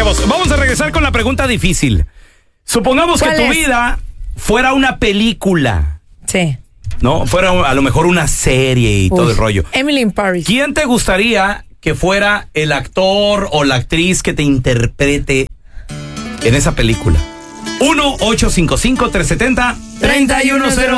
chavos. Vamos a regresar con la pregunta difícil. Supongamos que tu vida fuera una película. Sí. ¿No? Fuera a lo mejor una serie y todo el rollo. Emily in Paris. ¿Quién te gustaría que fuera el actor o la actriz que te interprete en esa película? 1-855-370-3100